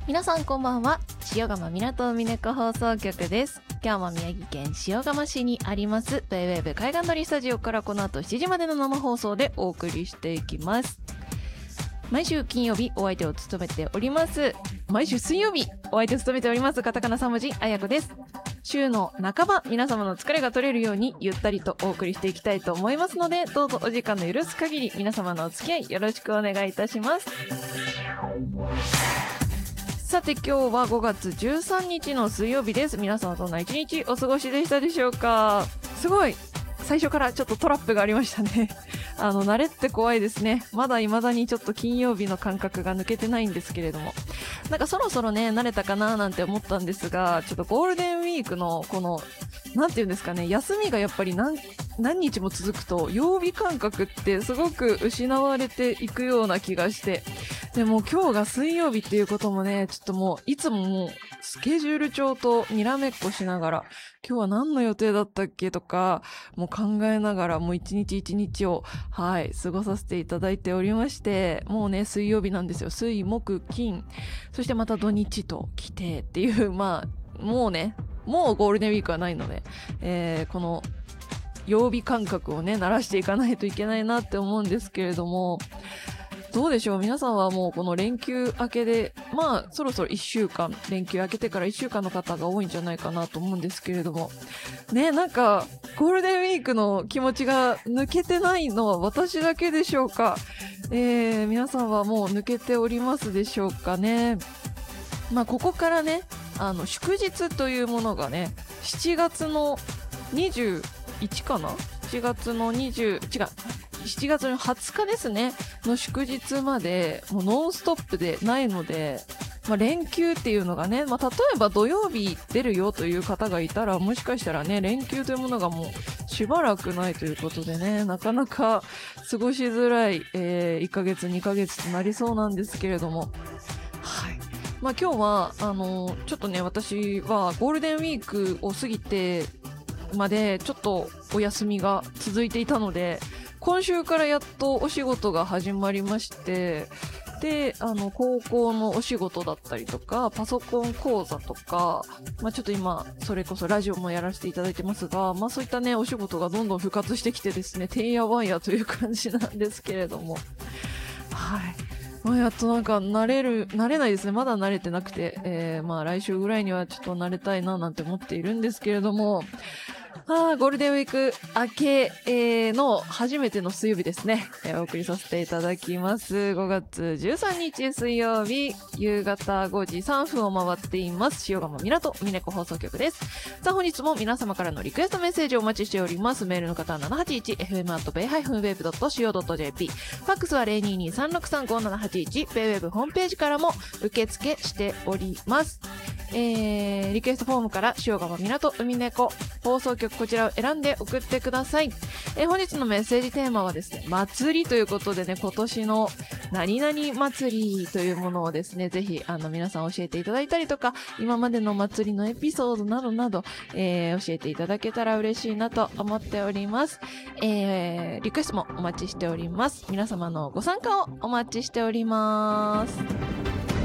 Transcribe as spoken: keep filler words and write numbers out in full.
皆さんこんばんは。塩釜みなと海猫放送局です。今日も宮城県塩釜市にありますベイウェーブ海岸鳥スタジオからこの後しちじまでの生放送でお送りしていきます。毎週金曜日お相手を務めております毎週水曜日お相手を務めておりますカタカナさん文字あやこです。週の半ば皆様の疲れが取れるようにゆったりとお送りしていきたいと思いますので、どうぞお時間の許す限り皆様のお付き合いよろしくお願いいたします。さて今日はごがつじゅうさんにちの水曜日です。皆さんはどんな一日お過ごしでしたでしょうか。すごい最初からちょっとトラップがありましたね。あの慣れって怖いですね。まだ未だにちょっと金曜日の感覚が抜けてないんですけれども、なんかそろそろね慣れたかななんて思ったんですが、ちょっとゴールデンウィークのこのなんていうんですかね、休みがやっぱり何何日も続くと曜日感覚ってすごく失われていくような気がして、でも今日が水曜日っていうこともね、ちょっともういつももうスケジュール帳とにらめっこしながら今日は何の予定だったっけとかもう考えながらもう一日一日をはい過ごさせていただいておりまして、もうね水曜日なんですよ。水木金そしてまた土日と来てっていう、まあもうねもうゴールデンウィークはないので、えー、この曜日感覚をね慣らしていかないといけないなって思うんですけれども、どうでしょう皆さんはもうこの連休明けでまあそろそろいっしゅうかん、連休明けてからいっしゅうかんの方が多いんじゃないかなと思うんですけれどもね、なんかゴールデンウィークの気持ちが抜けてないのは私だけでしょうか。えー、皆さんはもう抜けておりますでしょうかね。まあここからねあの祝日というものがねしちがつのにじゅういちかな、しちがつのにじゅう違うしちがつのはつかですねの祝日までもうノンストップでないので、まあ、連休っていうのがね、まあ、例えば土曜日出るよという方がいたらもしかしたらね連休というものがもうしばらくないということでね、なかなか過ごしづらい、えー、いっかげつにかげつとなりそうなんですけれども、はい、まあ、今日はあのー、ちょっとね私はゴールデンウィークを過ぎてまでちょっとお休みが続いていたので、今週からやっとお仕事が始まりまして、であの高校のお仕事だったりとかパソコン講座とか、まあ、ちょっと今それこそラジオもやらせていただいてますが、まあ、そういったねお仕事がどんどん復活してきてですね、てんやわんやという感じなんですけれども、はい、まあ、やっとなんか慣れる慣れないですね。まだ慣れてなくて、えー、まあ来週ぐらいにはちょっと慣れたいななんて思っているんですけれども、あーゴールデンウィーク明け、えー、の初めての水曜日ですね、えー、お送りさせていただきます。ごがつじゅうさんにち水曜日夕方ごじさんぷんを回っています。塩釜みなと海猫放送局です。さあ本日も皆様からのリクエストメッセージをお待ちしております。メールの方は ななはちいちエフエム アット ベイ ハイフン ウェーブ ドット シーオー ドット ジェーピー、 ファックスは ゼロにーにー さんろくさん ごーななはちいち、ベイウェーブホームページからも受付しております。えー、リクエストフォームから塩釜みなと海猫放送局こちらを選んで送ってください。えー、本日のメッセージテーマはですね祭りということでね、今年の何々祭りというものをですねぜひあの皆さん教えていただいたりとか、今までの祭りのエピソードなどなど、えー、教えていただけたら嬉しいなと思っております。えー、リクエストもお待ちしております。皆様のご参加をお待ちしております。